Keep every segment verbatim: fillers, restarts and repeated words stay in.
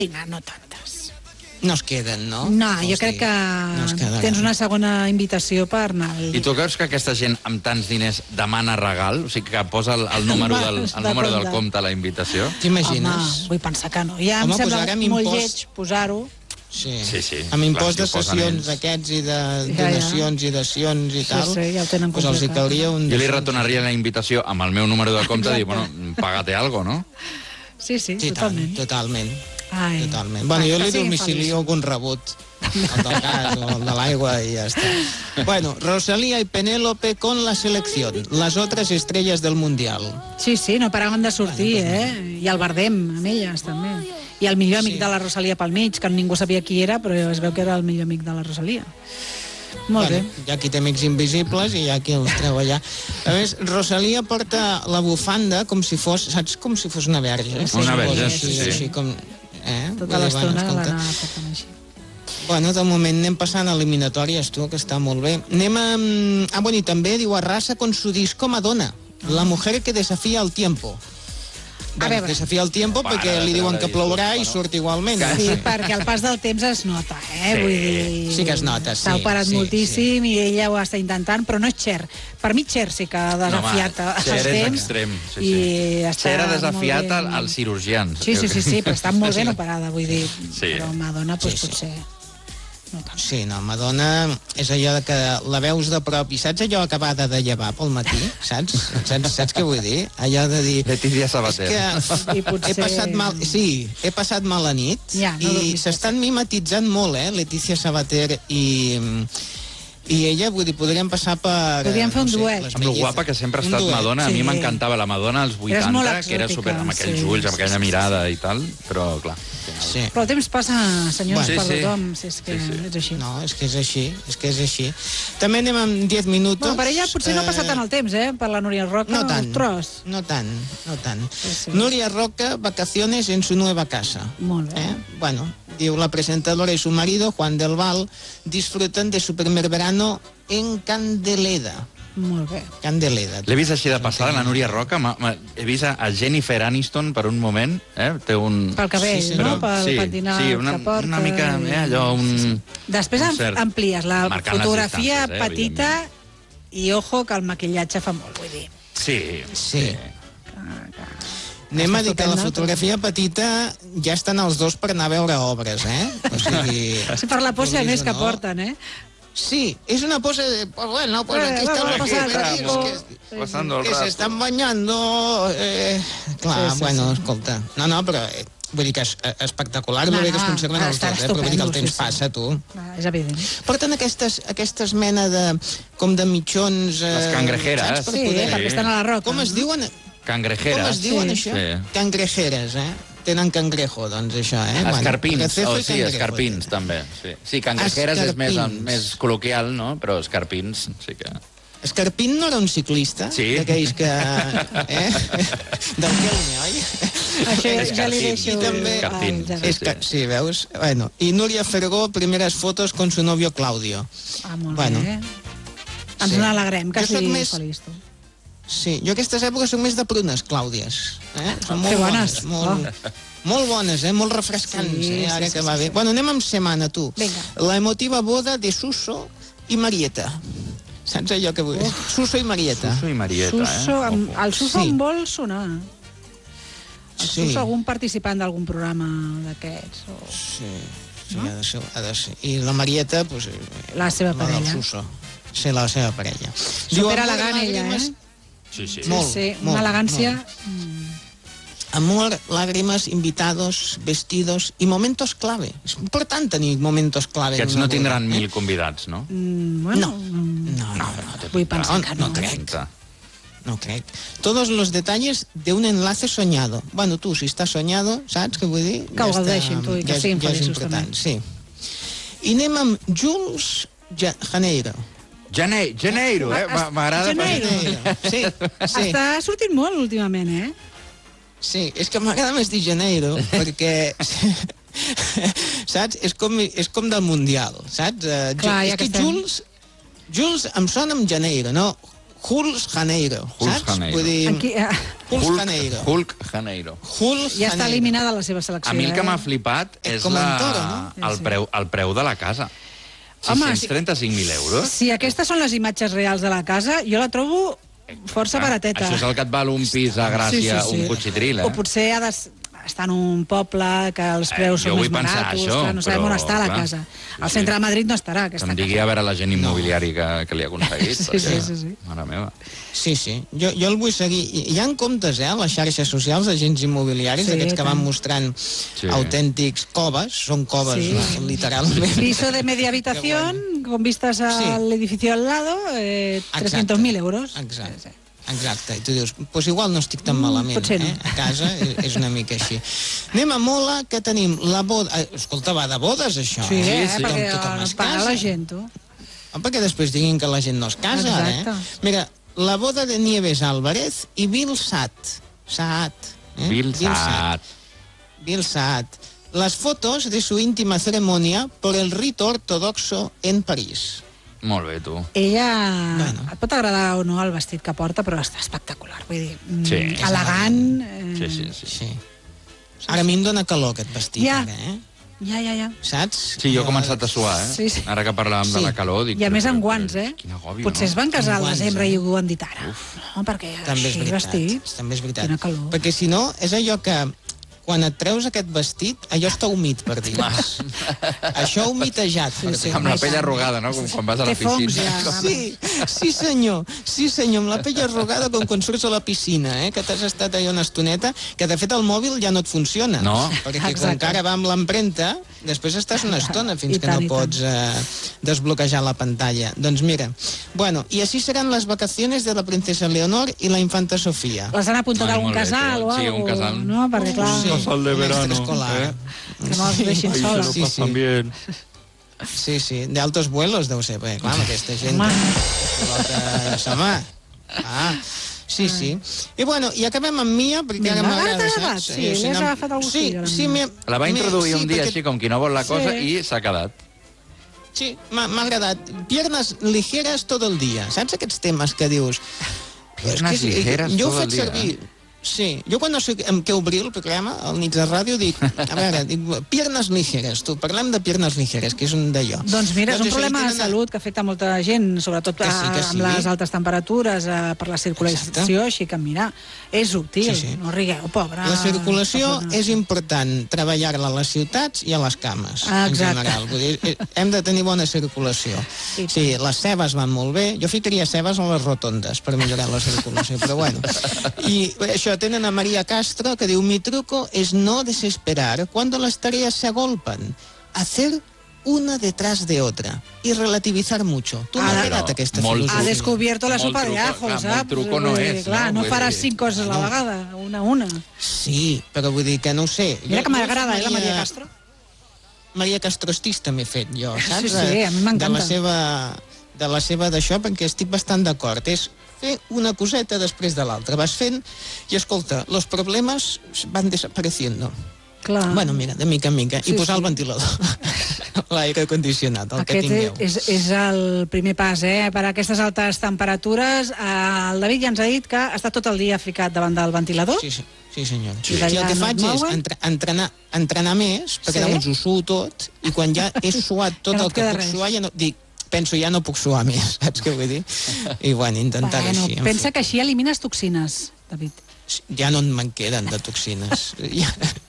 no tantes. No es queden, no? No, jo crec que no tens una segona invitació per anar. I tu creus que aquesta gent amb tants diners demana regal? O sigui, que posa el, el número, del, el número del compte a la invitació? T'imagines? Home, vull pensar que no. Ja Home, em sembla pues molt impost... lleig posar-ho. Sí. Sí, sí. Amb impost Clar, de si sessions aquests i de ja, donacions ja. i dacions i sí, tal, sí, ja ho tenen pues els hi cauria un... Jo li retornaria la invitació amb el meu número de compte i dir, bueno, pagate algo, no? Sí, sí, sí totalment. Totalment. Ai. Totalment. Bueno, jo li domicilio algun rebut, el del gas o el de l'aigua i ja està. Bueno, Rosalía y Penélope con la selección, las otras estrellas del Mundial. Sí, sí, no paraven de sortir, eh? I el Bardem, amb elles, també. I el millor amic sí. de la Rosalía pel mig, que ningú sabia qui era, però es veu que era el millor amic de la Rosalía. Molt bueno, bé. Hi ha qui té amics invisibles i hi ha qui els treu allà. A més, Rosalía porta la bufanda com si fos, saps, com si fos una verge. Sí, una verge, sí, sí. Així com... Eh? Tota l'estona l'anar portant així. Bueno, de moment anem passant a eliminatòries, tu, que està molt bé. Anem a... Ah, bueno, i també diu Arrasa con su disco Madonna, la mujer que desafía el tiempo. Bueno, desafia el tiempo no, perquè li diuen que plourà i surt igualment. Sí, perquè el pas del temps es nota, eh? Sí, Vull dir... sí que es nota, sí. S'ha operat sí, moltíssim sí. i ella ho està intentant, però no és Cher. Per mi Cher sí que ha desafiat no, els Cher temps. és extrem, sí, sí. I està Cher ha desafiat ben... als cirurgians. Sí, sí, sí, sí, però està molt ben operada, vull dir. Sí. Però Madonna, doncs, sí, sí. potser... No tant. Sí, no, Madonna és allò de que la veus de prop i saps allò acabada de llevar pel matí, saps? Saps, saps què vull dir? Allò de dir... Leticia Sabater. És que I potser... he passat mal... Sí, he passat mal la nit ja, no i s'estan mimetitzant molt, eh, Leticia Sabater i... I ella, vull dir, podríem passar per... Podríem fer un no sé, duet. Amb lo guapa que sempre ha estat Madonna, a mi m'encantava la Madonna als vuitanta, que era super amb aquells ulls, amb aquella mirada i tal, però clar... Sí. Però el temps passa, senyors, bueno, per sí, tothom, si és que sí, sí. és així. No, és que és així, és que és així. També anem amb diez minuts. Bueno, per ella potser no ha passat tant el temps, eh? Per la Núria Roca, no tant, un tros. No tant, no tant. Sí, sí. Núria Roca, vacaciones en su nueva casa. Molt bé. Eh? Bueno, diu, la presentadora y su marido, Juan del Val, disfrutan de su primer verano en Candeleda. Molt bé. Candeleda. L'he vist així de passada, la Núria Roca. Ma, ma, he vist a Jennifer Aniston per un moment. Eh? Té un... Pel cabell, sí, sí, no? però, Pel sí, pentinat sí, una, que porta. una mica, eh, allò, un... Després un cert... amplies la Marcant fotografia les distàncies, eh, petita i ojo que el maquillatge fa molt, vull dir. Sí. Sí. Anem a dir que la fotografia petita ja estan els dos per anar a veure obres, eh? O sigui... Sí, per la pose a més que porten, eh? Sí, és una pose de... Pues bueno, pues Eh, aquí está vamos la a pasar el rato. que, Pasando el que se rato. están bañando... Eh, clar, Sí, sí, bueno, sí. escolta... No, no, però... Eh, vull dir que és eh, espectacular, No, no, bé que es no, conserven els està dos, eh? Però vull dir que el temps estupendo, sí, sí. passa, tu. Ah, és evident. Porten aquestes, aquestes mena de... com de mitjons... Eh, Les cangrejeres. saps, per Sí, poder- perquè estan a la roca. Com es no? diuen? Cangrejeres. Com es diuen, Sí. això? Sí. Cangrejeres, eh? Tenen cangrejo, doncs, això, eh? Escarpins, Bueno, oh, sí, cangrejo, escarpins, també. Sí, sí cangrejeres és més, Escarpins. més col·loquial, no? Però escarpins sí que... Escarpín no era un ciclista? Sí. D'aquells que... Eh? Del Kelme, oi? Això ja, ja li Escarpins. deixo... I també- Escarpins. al Gerard. És que, sí, veus? Bueno, i Núria Fergó, primeres fotos con su novio Claudio. Ah, molt Bueno. bé. Ens Sí. n'alegrem, que Jo soc sigui més- feliç, tu. Sí, jo aquestes èpoques són més de prunes, Clàudies. Eh? Són molt Que bones. Molt, molt bones, eh? Molt refrescants, Sí, eh? Ara sí, sí, que va sí, bé. sí. Bueno, anem amb setmana, tu. Vinga. La emotiva boda de Suso i Marieta. Saps allò que vull dir? Suso i Marieta. Suso i Marieta, Suso, eh? amb, el Suso Sí. em vol sonar. El Sí. Suso, algun participant d'algun programa d'aquests. O... Sí, sí, ha de ser, ha de ser. I la Marieta, doncs... La seva la del parella. Suso. Sí, la seva parella. Super amor, elegant, ella, làgrimes- eh? Sí, sí. Molt, sí, molt, una elegància... molt. Amor, lágrimas, invitados, vestidos y momentos clave. És important tenir momentos clave. Aquests en una no tindran boda, eh? mil convidats, no? Mm, bueno, No, no, no, té vull pinta. pensar que no. No crec. Pinta. no crec. Todos los detalles de un enlace soñado. Bueno, tu, si està soñado, saps què vull dir? Que ho gaudeixin, tu, i que ja és- siguin ja és feliços, important, també. Sí. I anem amb Jules Ja- Janeiro. Gene Janeiro, eh? Ah, M'agrada... Janeiro. Sí, sí. Està sortint molt últimament, eh? Sí, és que m'agrada més dir Janeiro, perquè... saps? És com, és com del Mundial, saps? Uh, Clar, ja és que, que estem. Jules, Jules em sona amb Janeiro, no? Hulk Janeiro, saps? Janeiro. Vull dir... Aquí, uh... Hulk Janeiro. Hulk Janeiro. Hulk ja està Janeiro. eliminada la seva selecció. A mi el que eh? m'ha flipat és com la... en Toro, no? el, preu, el preu de la casa. Home, sis-cents trenta-cinc mil euros. Si aquestes són les imatges reals de la casa, jo la trobo força barateta. Això és el que et val un pis a Gràcia, Sí, sí, sí. un cotxitril, eh? O potser ha de... està en un poble que els preus Eh, són jo més vull pensar baratos, això, que no sabem però, on està la clar, casa. sí, Al sí. centre de Madrid no estarà, aquesta Que em casa. digui a veure l'agent immobiliari que, que li ha aconseguit. Sí, perquè, sí, sí, sí. Mare meva. Sí, sí. Jo, jo el vull seguir. Hi ha comptes, eh, a les xarxes socials d'agents immobiliaris, Sí, aquests que van tant. mostrant Sí. autèntics coves, són coves, Sí. literalment. Piso de media habitación, con vistas al Sí. edificio al lado, eh, trescientos mil euros. Exacte. Exacte, i tu dius, doncs pues igual no estic tan Mm, malament, potser no. eh? A casa és, és una mica així. Anem a Mola, que tenim la boda... Eh, escolta, va de bodes, això, Sí, eh? eh, sí. perquè Tothom no es es paga casa. la gent, tu. Oh, perquè després diguin que la gent no es casa, Exacte. eh? Mira, la boda de Nieves Álvarez i Bill Saad. Saad. Eh? Bill Saad. Bill Saad. Las fotos de su íntima ceremonia por el rito ortodoxo en París. Molt bé, tu. Ella... Bueno. Et pot agradar o no el vestit que porta, però està espectacular. Vull dir, mm, Sí. elegant... Eh... Sí, sí, sí. Sí. Ara a mi em dóna calor aquest vestit, Ja. ara, eh? Ja, ja, ja. Saps? Sí, jo he començat a suar, eh? Sí, sí. Ara que parlàvem Sí. de la calor, dic... I a més però- amb però- guants, eh? Quin agobi, Potser es no? van casar Amb al guants, desembre eh? i ho han dit ara. No, perquè També és així veritat, vestits... també és veritat. Quina calor. Perquè si no, és allò que quan et treus aquest vestit, allò està humit per dins. Això humitejat per sí, dins. Amb la pell arrugada, no? Com quan vas a la Té fongs, piscina. ja. Sí, sí senyor, sí senyor, amb la pell arrugada com quan surts a la piscina, eh? Que t'has estat allà una estoneta, que de fet el mòbil ja no et funciona. No. Perquè com Exacte. que ara va amb l'empremta, després estàs una estona fins I que tant, no i tant. pots eh, desbloquejar la pantalla. Doncs mira, bueno, y así serán las vacaciones de la princesa Leonor y la infanta Sofía. Les han apuntat Ai, a un molt bé, casal tu. o Sí, alguna un casal. no? Perquè, clar, Sí. Casal de un verano, extraescolar. eh? que no els deixin Sí, sola. sí, sí. bien. Sí, sí, de altos vuelos deu ser, perquè clar, amb aquesta gent Home. que pilota sa mà. Ah, sí, sí. I bueno, i acabem amb Mia, perquè Vinga, ara m'agrada, t'ha saps? agradat? Sí, Jo, si li has anem- agafat el Sí, gustillo, sí, la m'he- La va m'he- introduir sí, un dia perquè- així com qui no vol la cosa Sí. i s'ha quedat. Sí, m'ha m'ha agradat. Piernas ligeras todo el día. Saps aquests temes que dius? Piernas És que, ligeras jo ho todo el faig día. servir. Sí, jo quan no sé amb què obrir el programa, al nit de ràdio, dic, a veure, dic, piernas ligeres, tu, parlem de piernas ligeres, que és un d'allò. Doncs mira, és un això, problema i de tenen- salut que afecta molta gent, sobretot Que sí, que eh, sí. amb les altes temperatures, eh, per la circulació, Exacte. així que mira, és útil, Sí, sí. no rigueu, pobra. La circulació pobra. és important, treballar-la a les ciutats i a les cames, Ah, en exacte. general. Vull dir, eh, hem de tenir bona circulació. I Sí, les cebes van molt bé. Jo ficaria cebes a les rotondes per millorar la circulació, però bueno. I això, tenen a Maria Castro, que diu, mi truco es no desesperar cuando las tareas se agolpan. Hacer una detrás de otra y relativizar mucho. Tu Ah, m'ha però agradat aquesta molt Ha filosofia. descobierto la Molt sopa de truco, ajo, clar, saps? molt truco no Vull dir, és, Clar, no? no Vull faràs dir, cinc coses a la no. vegada, una a una. Sí, però vull dir que no ho sé. Mira Jo- que m'agrada, eh, la jo Maria Castro. Maria Castrostista m'he fet jo, saps? Sí, sí, a mi m'encanta. De la seva de la seva d'això, perquè estic bastant d'acord. És fer una coseta després de l'altra. Vas fent i, escolta, los problemes van desapareciendo. Clar. Bueno, mira, de mica en mica. Sí, I posar sí. el ventilador. L'aire condicionat, el que Aquest tingueu. és, és el primer pas, eh? Per a aquestes altes temperatures. Eh, el David ja ens ha dit que està tot el dia ficat davant del ventilador. Sí, sí, sí senyor. Sí. Sí. I el D'allà que no faig et és mouen? entre, entrenar, entrenar més, perquè Sí? llavors ho suo tot, i quan ja he suat tot Ja no el et que queda puc res. suar, ja no, dic, penso, ja no puc suar més, saps què vull dir? I bueno, intentar Bueno, així. en pensa fi. que així elimines toxines, David. Ja no me'n queden de toxines. Ja,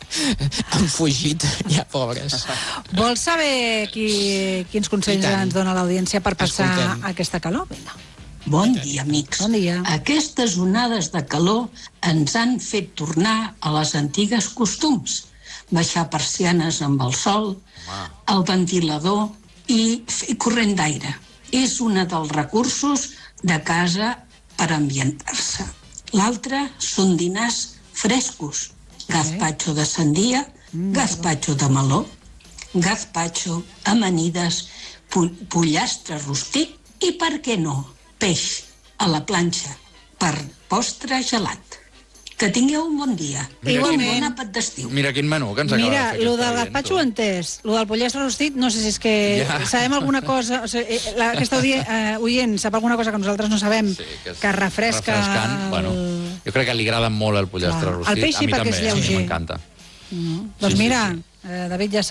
han fugit, ja pobres. Vols saber qui, quins I consells tant. ens dona l'audiència per passar Escoltem. aquesta calor? Vinga. Bon dia, amics. Bon dia. Aquestes onades de calor ens han fet tornar a les antigues costums. Baixar persianes amb el sol, el ventilador i fer corrent d'aire. És un dels recursos de casa per ambientar-se. L'altre són dinars frescos. Gazpacho de sandia, gazpacho de meló, gazpacho, amanides, pu- pollastre rostit i, per què no, peix a la planxa per postre gelat. Que tingueu un bon dia. Igualment. Un bon àpat d'estiu. Mira quin menú que ens acaba Mira, de fer lo aquesta del oient, gazpacho tu. ho he entès. Lo del pollastre rostit, no sé si és que Ja. sabem alguna cosa... O sigui, eh, la, aquesta oient, eh, oient sap alguna cosa que nosaltres no sabem, Sí, que és que refresca... refrescant. el- Bueno, jo crec que li agrada molt el pollastre Clar. rostit. El peix sí, a mi perquè és també, a mi lleuger. m'encanta. No? Doncs Sí, sí, mira, sí. eh, David, ja